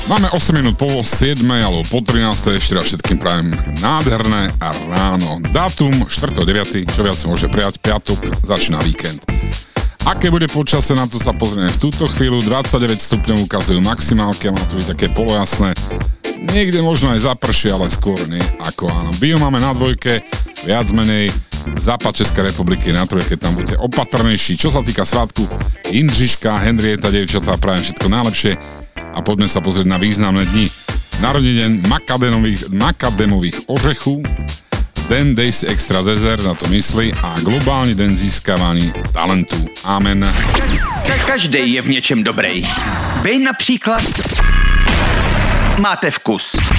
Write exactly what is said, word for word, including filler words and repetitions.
Máme osem minút po siedmej alebo po trinástej, ešte raz všetkým prajem nádherné a ráno. Dátum štvrtého deviateho čo viac môže prijať, piatok, začína víkend. Aké bude počasie, na to sa pozrieme v túto chvíľu. dvadsaťdeväť stupňov ukazujú maximálky a má to byť také polojasné. Niekde možno aj zaprší, ale skôr nie ako áno. Bio máme na dvojke, viac menej západ Českej republiky na trojke, tam buďte opatrnejší. Čo sa týka svátku, Jindřiška, Henrieta, dievčatá, prajem všetko najlepšie. A poďme sa pozrieť na významné dni. Narodeniny makademových, makademových ořechů, Den Days Extra Desert, na to myslí, a globálny den získavaní talentu. Amen. Každý je v něčem dobrý. Vy například máte vkus.